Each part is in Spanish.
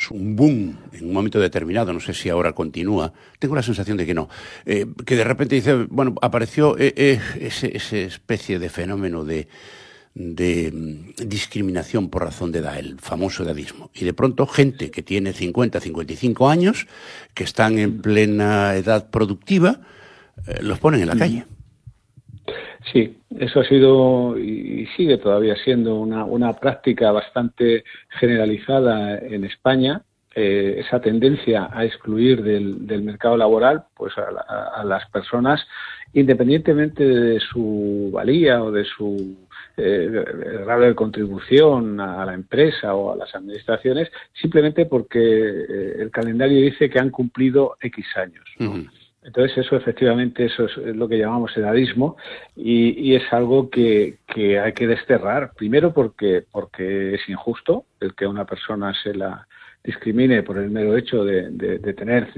digamos, un boom en un momento determinado, no sé si ahora continúa, tengo la sensación de que no, que de repente dice, bueno, apareció esa especie de fenómeno de discriminación por razón de edad, el famoso edadismo. Y de pronto gente que tiene 50, 55 años, que están en plena edad productiva, los ponen en la calle. Sí, eso ha sido y sigue todavía siendo una práctica bastante generalizada en España, esa tendencia a excluir del mercado laboral pues a las personas, independientemente de su valía o de su grado de contribución a la empresa o a las administraciones, simplemente porque el calendario dice que han cumplido X años, ¿no? Uh-huh. Entonces efectivamente eso es lo que llamamos edadismo y es algo que hay que desterrar. Primero porque es injusto el que a una persona se la discrimine por el mero hecho de tener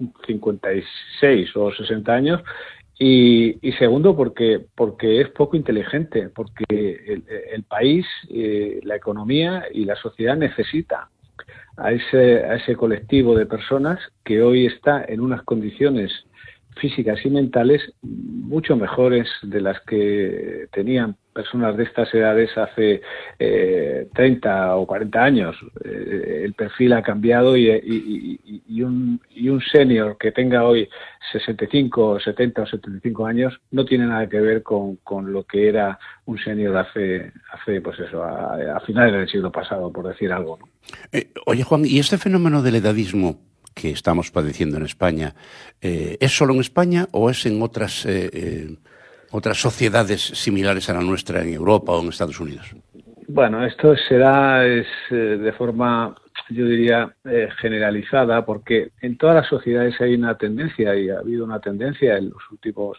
56 o 60 años y segundo porque es poco inteligente, porque el país, la economía y la sociedad necesita a ese colectivo de personas que hoy está en unas condiciones físicas y mentales mucho mejores de las que tenían personas de estas edades hace 30 o 40 años. El perfil ha cambiado y un senior que tenga hoy 65, 70 o 75 años no tiene nada que ver con lo que era un senior hace pues eso, a finales del siglo pasado, por decir algo, ¿no? Oye, Juan, ¿y este fenómeno del edadismo que estamos padeciendo en España, ¿es solo en España o es en otras sociedades similares a la nuestra en Europa o en Estados Unidos? Bueno, esto se da de forma, yo diría, generalizada, porque en todas las sociedades hay una tendencia, y ha habido una tendencia en los últimos,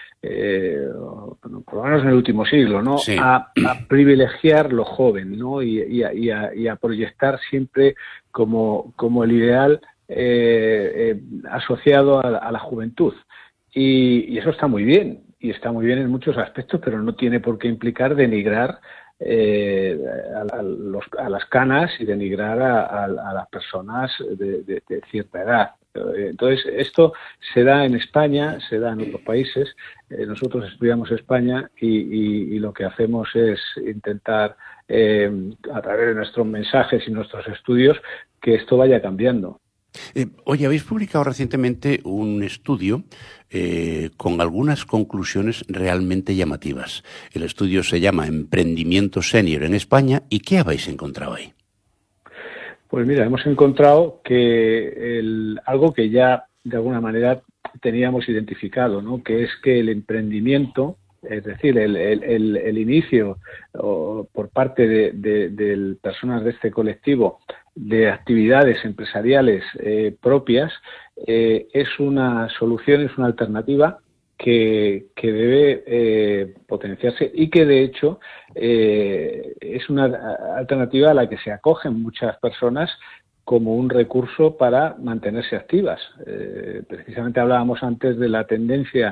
por lo menos en el último siglo, ¿no? Sí. A privilegiar lo joven, ¿no? Y a proyectar siempre como el ideal asociado a la juventud. Y eso está muy bien, y está muy bien en muchos aspectos, pero no tiene por qué implicar denigrar a las canas y denigrar a las personas de cierta edad. Entonces, esto se da en España, se da en otros países. Nosotros estudiamos España y lo que hacemos es intentar, a través de nuestros mensajes y nuestros estudios, que esto vaya cambiando. Oye, habéis publicado recientemente un estudio con algunas conclusiones realmente llamativas. El estudio se llama Emprendimiento Senior en España. ¿Y qué habéis encontrado ahí? Pues mira, hemos encontrado que algo que ya de alguna manera teníamos identificado, ¿no? Que es que el emprendimiento, es decir, el inicio por parte de personas de este colectivo de actividades empresariales propias, es una solución, es una alternativa que debe potenciarse y que de hecho es una alternativa a la que se acogen muchas personas como un recurso para mantenerse activas. Precisamente hablábamos antes de la tendencia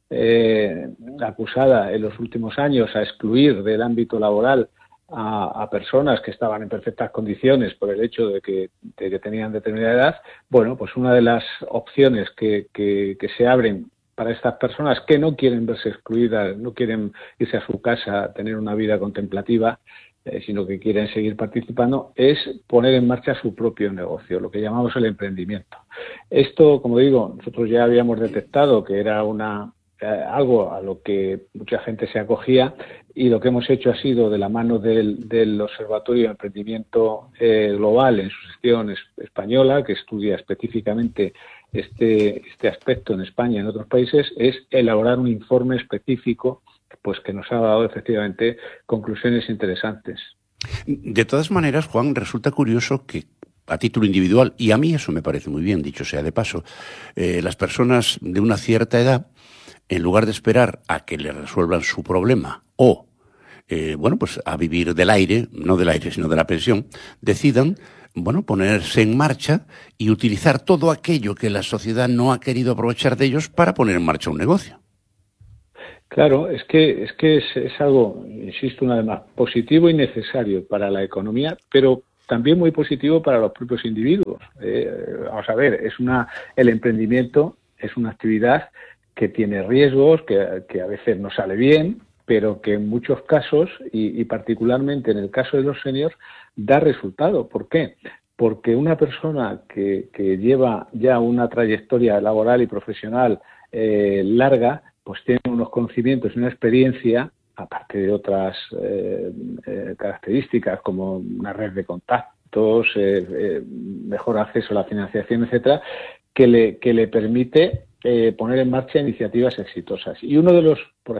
acusada en los últimos años a excluir del ámbito laboral a personas que estaban en perfectas condiciones por el hecho de que tenían determinada edad. Bueno, pues una de las opciones que se abren para estas personas que no quieren verse excluidas, no quieren irse a su casa a tener una vida contemplativa, sino que quieren seguir participando, es poner en marcha su propio negocio, lo que llamamos el emprendimiento. Esto, como digo, nosotros ya habíamos detectado que era algo a lo que mucha gente se acogía, y lo que hemos hecho ha sido, de la mano del Observatorio de Emprendimiento Global en su sección española, que estudia específicamente este aspecto en España y en otros países, es elaborar un informe específico pues que nos ha dado efectivamente conclusiones interesantes. De todas maneras, Juan, resulta curioso que a título individual, y a mí eso me parece muy bien, dicho sea de paso, las personas de una cierta edad, en lugar de esperar a que le resuelvan su problema o, pues a vivir del aire, no del aire, sino de la pensión, decidan, ponerse en marcha y utilizar todo aquello que la sociedad no ha querido aprovechar de ellos para poner en marcha un negocio. Claro, es que es algo, insisto una vez más, positivo y necesario para la economía, pero también muy positivo para los propios individuos. Vamos a ver, el emprendimiento es una actividad que tiene riesgos, que a veces no sale bien, pero que en muchos casos, y particularmente en el caso de los seniors, da resultado. ¿Por qué? Porque una persona que lleva ya una trayectoria laboral y profesional larga, pues tiene unos conocimientos y una experiencia, aparte de otras características como una red de contactos, mejor acceso a la financiación, etcétera, que le permite poner en marcha iniciativas exitosas. Y uno de los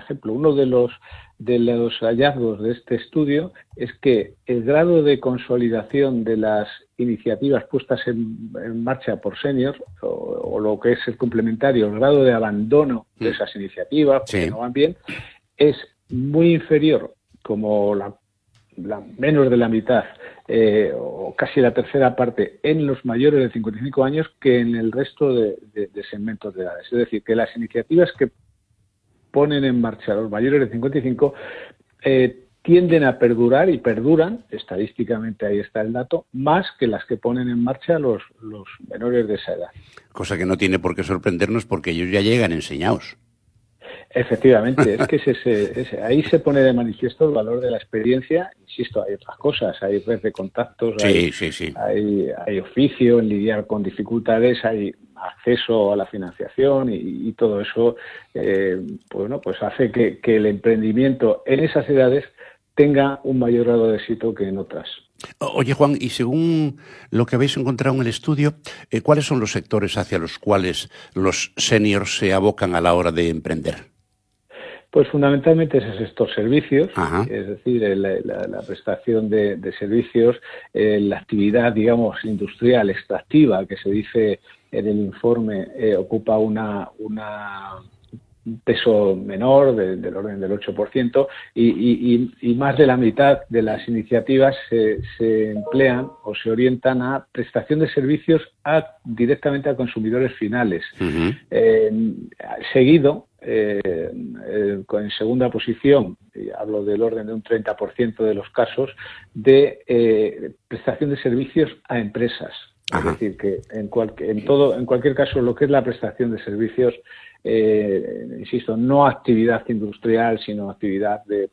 hallazgos de este estudio es que el grado de consolidación de las iniciativas puestas en marcha por seniors, o lo que es el complementario, el grado de abandono de esas iniciativas, porque no van bien, es muy inferior, como menos de la mitad, o casi la tercera parte, en los mayores de 55 años que en el resto de segmentos de edades. Es decir, que las iniciativas que ponen en marcha los mayores de 55 tienden a perdurar y perduran, estadísticamente ahí está el dato, más que las que ponen en marcha los menores de esa edad. Cosa que no tiene por qué sorprendernos porque ellos ya llegan enseñados. Efectivamente, es que ahí se pone de manifiesto el valor de la experiencia. Insisto, hay otras cosas, hay red de contactos, hay oficio en lidiar con dificultades, hay acceso a la financiación y todo eso, pues hace que el emprendimiento en esas edades tenga un mayor grado de éxito que en otras. Oye, Juan, y según lo que habéis encontrado en el estudio, ¿cuáles son los sectores hacia los cuales los seniors se abocan a la hora de emprender? Pues fundamentalmente es el sector servicios, Ajá. Es decir, la prestación de servicios, la actividad, digamos, industrial extractiva, que se dice en el informe, ocupa un peso menor del orden del 8%, y más de la mitad de las iniciativas se emplean o se orientan a prestación de servicios directamente a consumidores finales. Seguido, en segunda posición, y hablo del orden de un 30% de los casos, de prestación de servicios a empresas. Ajá. Es decir, que en cualquier caso, lo que es la prestación de servicios, insisto, no actividad industrial, sino actividad de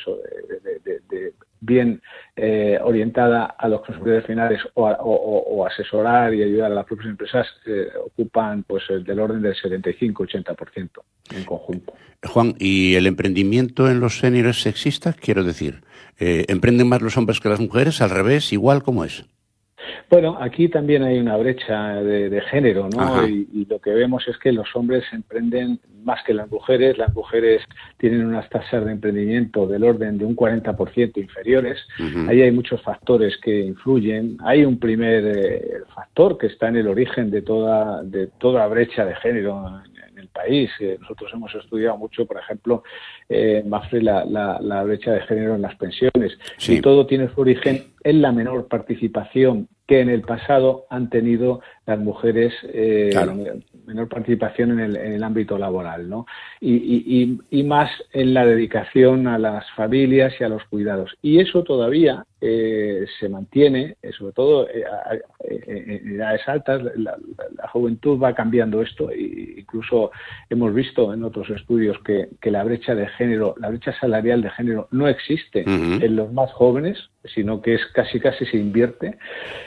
bien orientada a los consumidores finales o asesorar y ayudar a las propias empresas, ocupan pues del orden del 75-80% en conjunto. Juan, ¿y el emprendimiento en los seniors es sexista? Quiero decir, ¿emprenden más los hombres que las mujeres? ¿Al revés? ¿Igual? ¿Cómo es? Bueno, aquí también hay una brecha de género, ¿no? Y lo que vemos es que los hombres emprenden más que las mujeres. Las mujeres tienen unas tasas de emprendimiento del orden de un 40% inferiores. Ahí hay muchos factores que influyen. Hay un primer factor que está en el origen de toda brecha de género en el país. Nosotros hemos estudiado mucho, por ejemplo, Mafre, la brecha de género en las pensiones. Sí. Y todo tiene su origen en la menor participación que en el pasado han tenido las mujeres, claro, menor participación en el ámbito laboral, ¿no? Y más en la dedicación a las familias y a los cuidados. Y eso todavía se mantiene, sobre todo en edades altas. La juventud va cambiando esto, e incluso hemos visto en otros estudios que la brecha de género, la brecha salarial de género no existe en los más jóvenes, sino que es casi se invierte.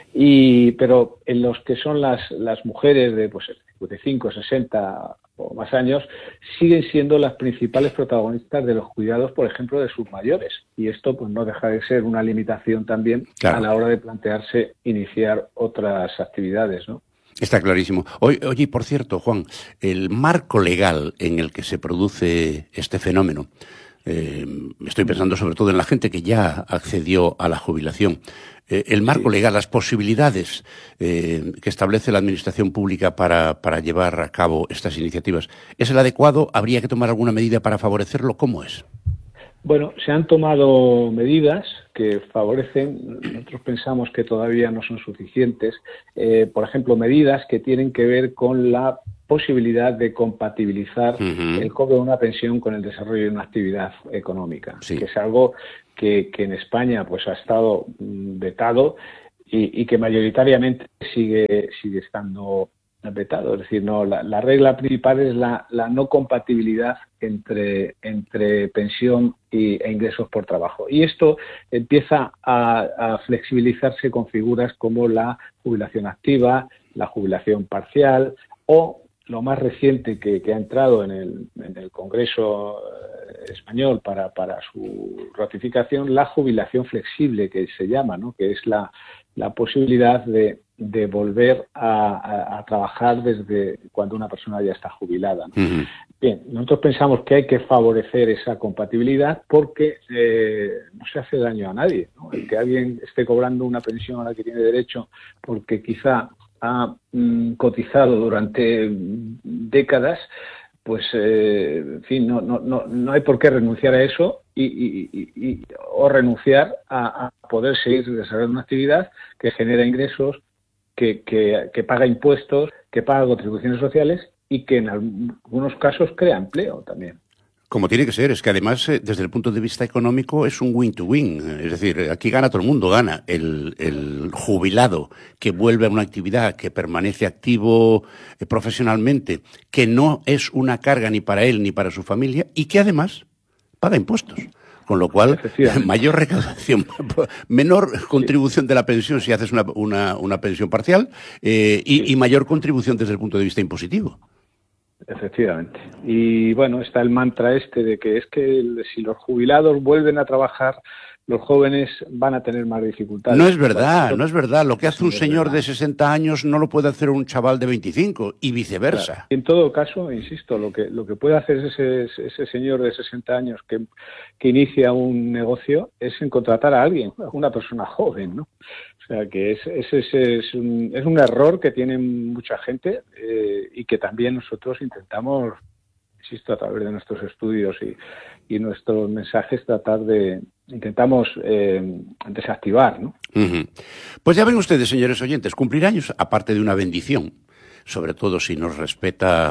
Pero en los que son las mujeres de 55, 60 o más años, siguen siendo las principales protagonistas de los cuidados, por ejemplo, de sus mayores. Y esto pues no deja de ser una limitación también, claro, a la hora de plantearse iniciar otras actividades, ¿no? Está clarísimo. Oye, por cierto, Juan, el marco legal en el que se produce este fenómeno, estoy pensando sobre todo en la gente que ya accedió a la jubilación, el marco legal, las posibilidades que establece la Administración Pública para llevar a cabo estas iniciativas, ¿es el adecuado? ¿Habría que tomar alguna medida para favorecerlo? ¿Cómo es? Bueno, se han tomado medidas que favorecen. Nosotros pensamos que todavía no son suficientes. Por ejemplo, medidas que tienen que ver con la posibilidad de compatibilizar el cobro de una pensión con el desarrollo de una actividad económica, que es algo que en España pues ha estado vetado y que mayoritariamente sigue estando vetado. Es decir, no, la regla principal es la no compatibilidad entre pensión e ingresos por trabajo. Y esto empieza a flexibilizarse con figuras como la jubilación activa, la jubilación parcial o lo más reciente que ha entrado en el Congreso español para su ratificación, la jubilación flexible, que se llama, ¿no? Que es la posibilidad de volver a trabajar desde cuando una persona ya está jubilada, ¿no? Uh-huh. Bien, nosotros pensamos que hay que favorecer esa compatibilidad porque no se hace daño a nadie, ¿no? El que alguien esté cobrando una pensión a la que tiene derecho porque quizá ha cotizado durante décadas, pues en fin, no hay por qué renunciar a eso o renunciar a poder seguir desarrollando una actividad que genera ingresos, que paga impuestos, que paga contribuciones sociales y que en algunos casos crea empleo también. Como tiene que ser, es que además desde el punto de vista económico es un win-to-win, es decir, aquí gana todo el mundo, gana el jubilado que vuelve a una actividad, que permanece activo profesionalmente, que no es una carga ni para él ni para su familia y que además paga impuestos. Con lo cual, mayor recaudación, menor contribución de la pensión si haces una pensión parcial y mayor contribución desde el punto de vista impositivo. Efectivamente. Y bueno, está el mantra de que si los jubilados vuelven a trabajar, los jóvenes van a tener más dificultades. No es verdad. Lo que hace un señor de 60 años no lo puede hacer un chaval de 25 y viceversa. Claro. En todo caso, insisto, lo que puede hacer ese señor de 60 años que inicia un negocio es contratar a alguien, a una persona joven, ¿no? O sea, que es un error que tiene mucha gente y que también nosotros intentamos, insisto, a través de nuestros estudios y nuestros mensajes, intentamos desactivar, ¿no? Uh-huh. Pues ya ven ustedes, señores oyentes, cumplir años, aparte de una bendición, sobre todo si nos respeta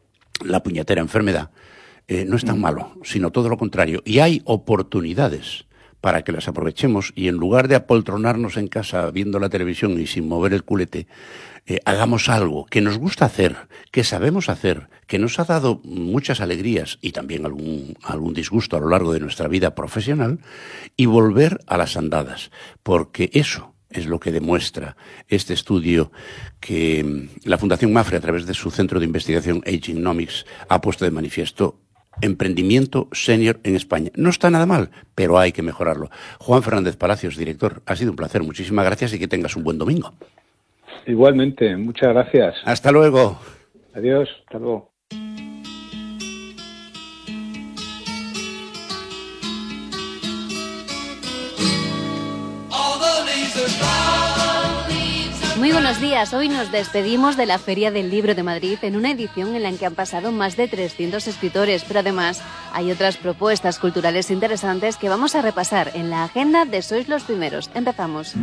la puñetera enfermedad, no es tan malo, sino todo lo contrario. Y hay oportunidades para que las aprovechemos y en lugar de apoltronarnos en casa viendo la televisión y sin mover el culete, hagamos algo que nos gusta hacer, que sabemos hacer, que nos ha dado muchas alegrías y también algún disgusto a lo largo de nuestra vida profesional y volver a las andadas, porque eso es lo que demuestra este estudio que la Fundación Mapfre, a través de su centro de investigación Agingnomics, ha puesto de manifiesto. Emprendimiento senior en España. No está nada mal, pero hay que mejorarlo. Juan Fernández Palacios, director, ha sido un placer. Muchísimas gracias y que tengas un buen domingo. Igualmente, muchas gracias. Hasta luego. Adiós, hasta luego. Muy buenos días, hoy nos despedimos de la Feria del Libro de Madrid en una edición en la que han pasado más de 300 escritores, pero además hay otras propuestas culturales interesantes que vamos a repasar en la agenda de Sois los Primeros. Empezamos.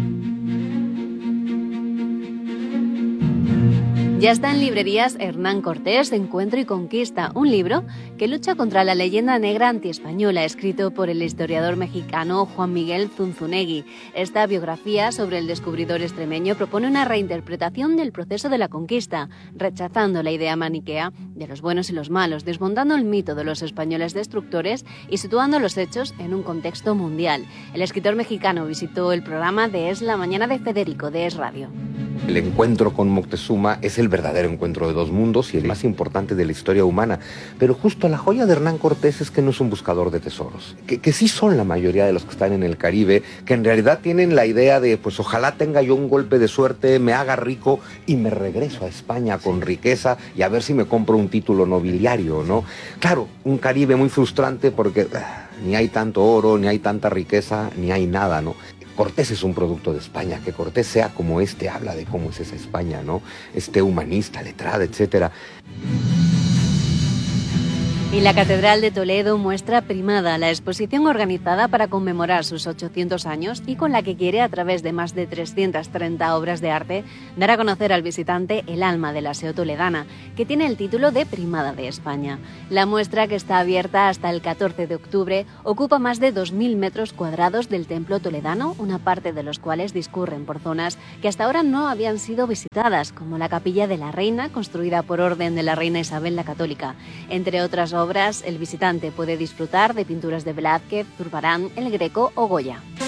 Ya está en librerías Hernán Cortés, Encuentro y Conquista, un libro que lucha contra la leyenda negra antiespañola, escrito por el historiador mexicano Juan Miguel Zunzunegui. Esta biografía sobre el descubridor extremeño propone una reinterpretación del proceso de la conquista, rechazando la idea maniquea de los buenos y los malos, desmontando el mito de los españoles destructores y situando los hechos en un contexto mundial. El escritor mexicano visitó el programa de Es la Mañana de Federico, de Es Radio. El encuentro con Moctezuma es el verdadero encuentro de dos mundos y el más importante de la historia humana. Pero justo la joya de Hernán Cortés es que no es un buscador de tesoros. Que sí son la mayoría de los que están en el Caribe, que en realidad tienen la idea de, pues ojalá tenga yo un golpe de suerte, me haga rico y me regreso a España con riqueza y a ver si me compro un título nobiliario, ¿no? Claro, un Caribe muy frustrante porque ni hay tanto oro, ni hay tanta riqueza, ni hay nada, ¿no? Cortés es un producto de España, que Cortés sea como habla de cómo es esa España, ¿no? Humanista, letrada, etcétera. Y la Catedral de Toledo muestra Primada, la exposición organizada para conmemorar sus 800 años y con la que quiere, a través de más de 330 obras de arte, dar a conocer al visitante el alma del aseo toledana, que tiene el título de Primada de España. La muestra, que está abierta hasta el 14 de octubre, ocupa más de 2.000 metros cuadrados del templo toledano, una parte de los cuales discurren por zonas que hasta ahora no habían sido visitadas, como la Capilla de la Reina, construida por orden de la reina Isabel la Católica. Entre otras obras, el visitante puede disfrutar de pinturas de Velázquez, Zurbarán, El Greco o Goya.